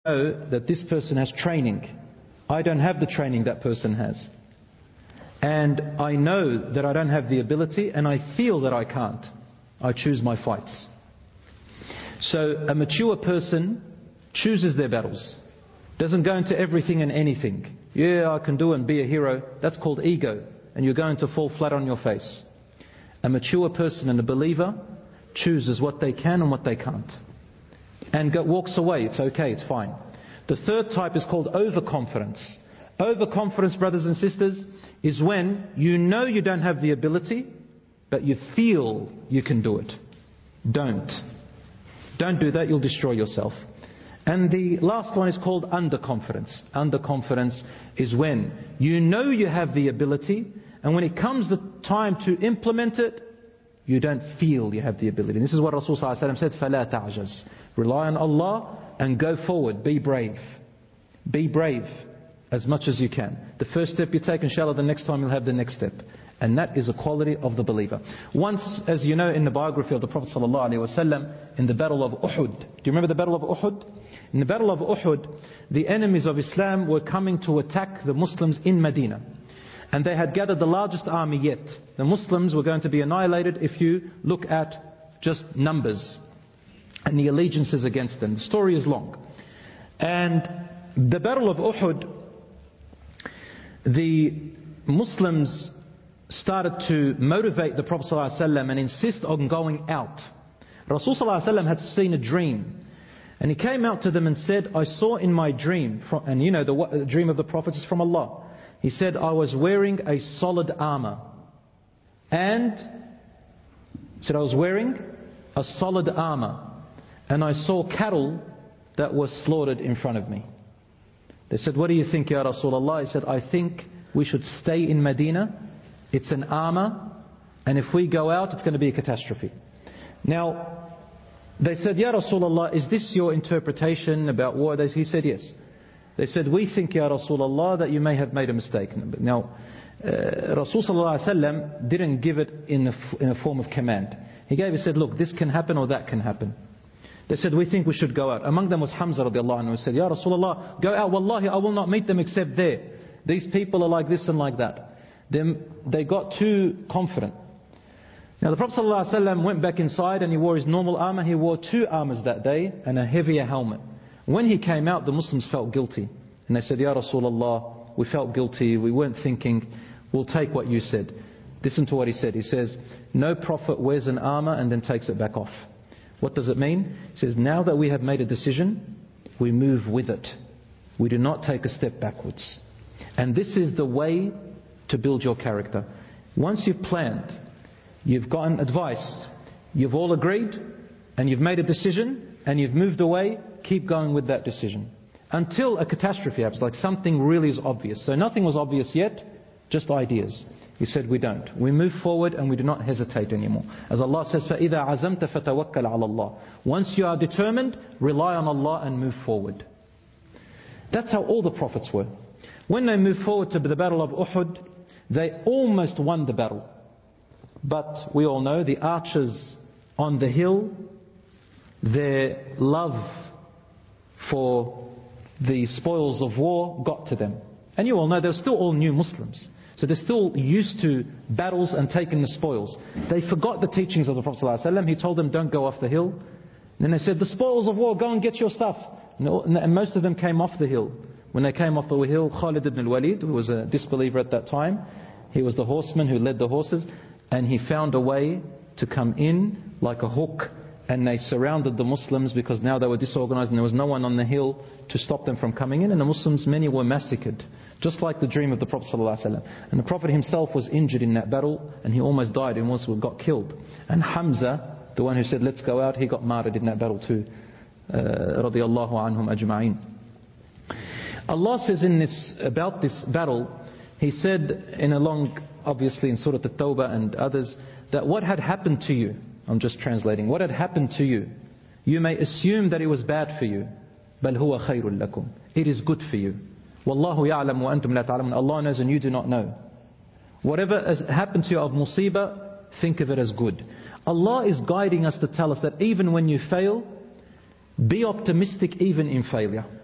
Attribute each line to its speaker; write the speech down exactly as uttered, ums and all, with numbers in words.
Speaker 1: know that this person has training. I don't have the training that person has. And I know that I don't have the ability, and I feel that I can't. I choose my fights. So a mature person chooses their battles. Doesn't go into everything and anything. Yeah, I can do and be a hero. That's called ego. And you're going to fall flat on your face. A mature person and a believer chooses what they can and what they can't. And go, walks away. It's okay, it's fine. The third type is called overconfidence. Overconfidence, brothers and sisters, is when you know you don't have the ability, but you feel you can do it. Don't. Don't do that, you'll destroy yourself. And the last one is called underconfidence. Underconfidence is when you know you have the ability, and when it comes the time to implement it, you don't feel you have the ability. And this is what Rasulullah ﷺ said, فَلَا تَعْجَزْ. Rely on Allah and go forward. Be brave. Be brave as much as you can. The first step you take, inshallah, the next time you'll have the next step. And that is a quality of the believer. Once, as you know, in the biography of the Prophet ﷺ, in the Battle of Uhud. Do you remember the Battle of Uhud? In the Battle of Uhud, the enemies of Islam were coming to attack the Muslims in Medina. And they had gathered the largest army yet. The Muslims were going to be annihilated if you look at just numbers and the allegiances against them. The story is long. And the Battle of Uhud, the Muslims started to motivate the Prophet ﷺ and insist on going out. Rasulullah ﷺ had seen a dream. And he came out to them and said, I saw in my dream, and you know the, the dream of the Prophet is from Allah. He said, I was wearing a solid armor. And, he said, I was wearing a solid armor. And I saw cattle that were slaughtered in front of me. They said, what do you think, Ya Rasulullah? He said, I think we should stay in Medina. It's an armor. And if we go out, it's going to be a catastrophe. Now, they said, Ya Rasulullah, is this your interpretation about war? He said, yes. They said, we think, Ya Rasulullah, that you may have made a mistake. Now, uh, Rasulullah didn't give it in a, in a form of command. He gave, he said, look, this can happen or that can happen. They said, we think we should go out. Among them was Hamza radiallahu anhu, who said, Ya Rasulullah, go out, wallahi, I will not meet them except there. These people are like this and like that. Then they got too confident. Now the Prophet ﷺ went back inside and he wore his normal armor. He wore two armors that day and a heavier helmet. When he came out, the Muslims felt guilty. And they said, Ya Rasulullah, we felt guilty. We weren't thinking, we'll take what you said. Listen to what he said. He says, no prophet wears an armor and then takes it back off. What does it mean? He says, now that we have made a decision, we move with it. We do not take a step backwards. And this is the way to build your character. Once you've planned, you've gotten advice, you've all agreed, and you've made a decision, and you've moved away, keep going with that decision. Until a catastrophe happens, like something really is obvious. So nothing was obvious yet, just ideas. He said, we don't. We move forward and we do not hesitate anymore. As Allah says, فَإِذَا عَزَمْتَ فَتَوَكَّلْ عَلَى اللَّهِ. Once you are determined, rely on Allah and move forward. That's how all the prophets were. When they moved forward to the battle of Uhud, they almost won the battle. But we all know the archers on the hill, their love for the spoils of war got to them. And you all know they're still all new Muslims. So they're still used to battles and taking the spoils. They forgot the teachings of the Prophet ﷺ. He told them, don't go off the hill. And then they said, the spoils of war, go and get your stuff. And most of them came off the hill. When they came off the hill, Khalid ibn al-Walid, who was a disbeliever at that time, he was the horseman who led the horses, and he found a way to come in like a hook, and they surrounded the Muslims because now they were disorganized and there was no one on the hill to stop them from coming in, and the Muslims, many were massacred, just like the dream of the Prophet ﷺ. And the Prophet himself was injured in that battle, and he almost died and also got killed. And Hamza, the one who said let's go out, he got martyred in that battle too. Uh, radiyallahu anhum ajma'in. Allah says in this, about this battle, He said in a long, obviously in Surah At-Tawbah and others, that what had happened to you, I'm just translating, what had happened to you, you may assume that it was bad for you. بَلْ هُوَ خَيْرٌ لَكُمْ. It is good for you. وَاللَّهُ يَعْلَمُ وَأَنْتُمْ لَا تَعْلَمُونَ. Allah knows and you do not know. Whatever has happened to you of musibah, think of it as good. Allah is guiding us to tell us that even when you fail, be optimistic even in failure.